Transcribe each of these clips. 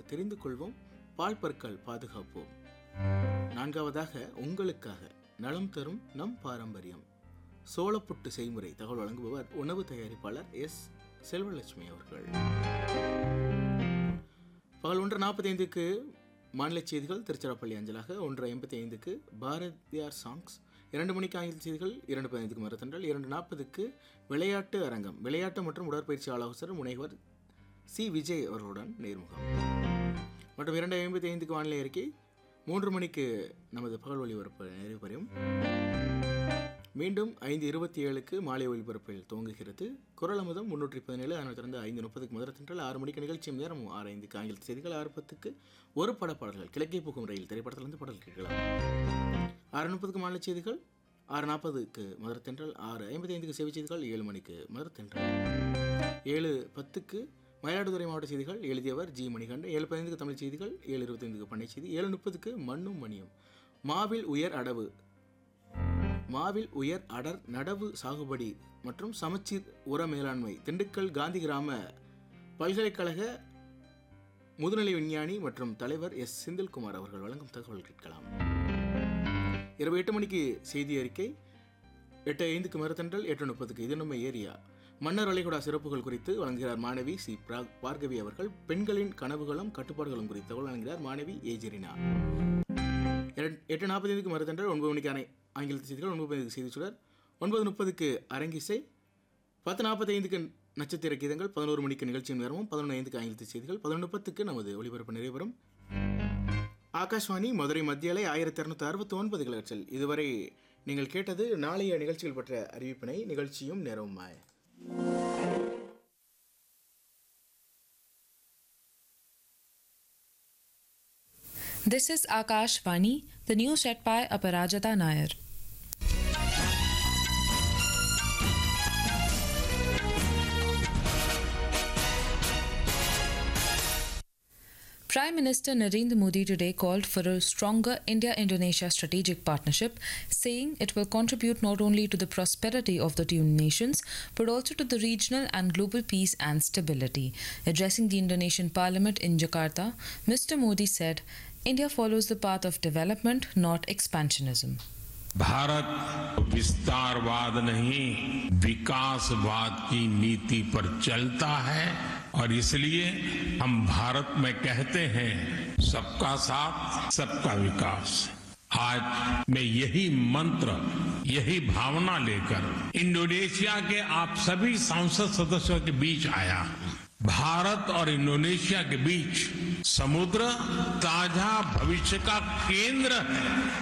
தெரிந்து கொள்வோம், பால் பற்கள் பாதுகாப்போம். நான்காவதாக உங்களுக்காக நலம் தரும் நம் பாரம்பரியம் சோளப்புட்டு செய்முறை தகவல் வழங்குபவர் உணவு தயாரிப்பாளர் எஸ் செல்வலட்சுமி அவர்கள். பகல் 1:45க்கு மாநில செய்திகள் திருச்சிராப்பள்ளி அஞ்சலாக, 1:55க்கு பாரதியார் சாங்ஸ், 2 மணிக்கு ஆங்கில செய்திகள், 2:15க்கு மரத்தன்றல், 2:40க்கு விளையாட்டு அரங்கம் விளையாட்டு மற்றும் உடற்பயிற்சி ஆலோசகர் முனைவர் சி விஜய் அவர்களுடன் நேர்முகம் மற்றும் 2:55க்கு வானிலை அறிக்கை, 3 மணிக்கு நமது பகல் ஒலிபரப்பு நிறைவு பெறும். மீண்டும் 5:27க்கு மாலை ஒலிபரப்பில் துவங்குகிறது குரல் அமுதம் 317. அதனைத் தொடர்ந்து 5:30க்கு மதுரத்தன்றல், 6 மணிக்கு நிகழ்ச்சி நேரம், 6:05க்கு ஆங்கில செய்திகள், 6:10க்கு ஒரு பட பாடல்கள் கிழக்கே போகும் ரயில் திரைப்படத்திலிருந்து பாடல் கேட்கலாம். 6:30க்கு மாநில செய்திகள், 6:40க்கு மதுரத்தன்றல், 6:55க்கு சேவை செய்திகள், 7 மணிக்கு மதுரத்தன்றல், 7:10க்கு மயிலாடுதுறை மாவட்ட செய்திகள் எழுதியவர் ஜி மணிகண்டன், 7:15க்கு தமிழ் செய்திகள், 7:25க்கு பண்ணை செய்தி, 7:30க்கு மண்ணும் மணியும் மாவில் உயர் அடர் நடவு சாகுபடி மற்றும் சமச்சீர் உர மேலாண்மை திண்டுக்கல் காந்தி கிராம பல்கலைக்கழக முதுநிலை விஞ்ஞானி மற்றும் தலைவர் எஸ் செந்தில்குமார் அவர்கள் வழங்கும் தகவல் கேட்கலாம். இரவு 8 மணிக்கு செய்தி அறிக்கை, 8:05க்கு மரத்தன்றல், 8:30க்கு இது நம்ம ஏரியா மன்னர் வளைகுடா சிறப்புகள் குறித்து வழங்குகிறார் மாணவி சி பார்கவி அவர்கள். பெண்களின் கனவுகளும் கட்டுப்பாடுகளும் குறித்து தகவல் வழங்குகிறார் மாணவி ஏஜெரினா. 8:45க்கு மரத்தன்றல், 9 மணிக்கான ஆங்கில செய்திகள், 9:15க்கு செய்தி சுடர், 9:30க்கு அரங்கிசை, 10:45க்கு நட்சத்திர கீதங்கள், 11 மணிக்கு நிகழ்ச்சியின் நேரமும், 11:05க்கு ஆங்கில செய்திகள், 11:10க்கு நமது ஒளிபரப்பு நிறைவேறும். ஆகாஷ்வாணி மதுரை மத்திய அலை 1269 கிலோஹெர்ட்ஸில் இதுவரை நீங்கள் கேட்டது நாளைய நிகழ்ச்சிகள் பற்றிய அறிவிப்பினை. நிகழ்ச்சியும் நேரமுமாய் This is Akashvani, the news read by Aparajita Nair. Prime Minister Narendra Modi today called for a stronger India-Indonesia strategic partnership, saying it will contribute not only to the prosperity of the two nations, but also to the regional and global peace and stability. Addressing the Indonesian Parliament in Jakarta, Mr. Modi said, India follows the path of development, not expansionism. Bharat विस्तारवाद नहीं, विकासवाद की नीति पर चलता है और इसलिए हम भारत में कहते हैं सबका साथ सबका विकास। आज मैं यही मंत्र, यही भावना लेकर इंडोनेशिया के आप सभी संसद सदस्यों के बीच आया। भारत और इंडोनेशिया के बीच समुद्र साझा भविष्य का केंद्र है।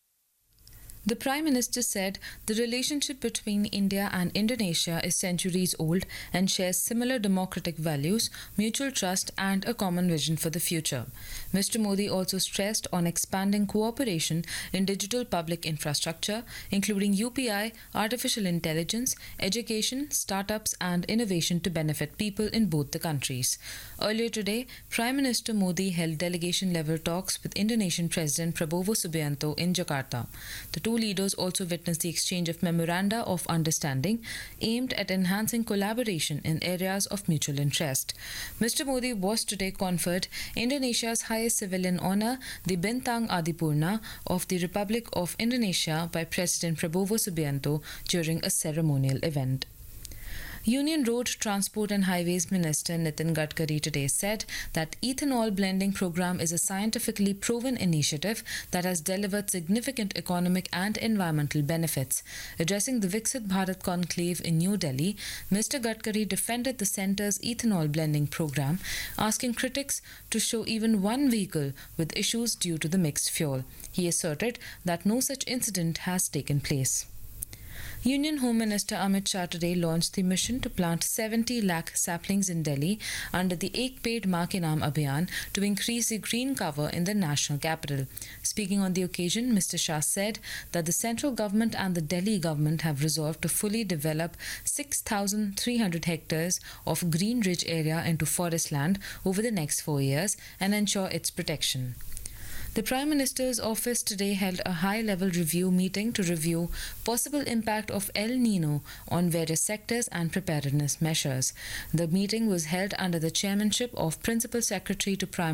The Prime Minister said the relationship between India and Indonesia is centuries old and shares similar democratic values, mutual trust and a common vision for the future. Mr. Modi also stressed on expanding cooperation in digital public infrastructure, including UPI, artificial intelligence, education, startups and innovation to benefit people in both the countries. Earlier today, Prime Minister Modi held delegation-level talks with Indonesian President Prabowo Subianto in Jakarta. The two leaders also witnessed the exchange of memoranda of understanding aimed at enhancing collaboration in areas of mutual interest. Mr. Modi was today conferred Indonesia's highest civilian honour, the Bintang Adipurna of the Republic of Indonesia by President Prabowo Subianto during a ceremonial event. Union Road Transport and Highways Minister Nitin Gadkari today said that ethanol blending program is a scientifically proven initiative that has delivered significant economic and environmental benefits. Addressing the Viksit Bharat conclave in New Delhi, Mr. Gadkari defended the centre's ethanol blending program, asking critics to show even one vehicle with issues due to the mixed fuel. He asserted that no such incident has taken place. Union Home Minister Amit Shah today launched the mission to plant 70 lakh saplings in Delhi under the Ek Ped Maa Ke Naam Abhiyan to increase the green cover in the national capital. Speaking on the occasion, Mr. Shah said that the central government and the Delhi government have resolved to fully develop 6,300 hectares of green rich area into forest land over the next 4 years and ensure its protection. The Prime Minister's office today held a high-level review meeting to review possible impact of El Nino on various sectors and preparedness measures. The meeting was held under the chairmanship of Principal Secretary to Prime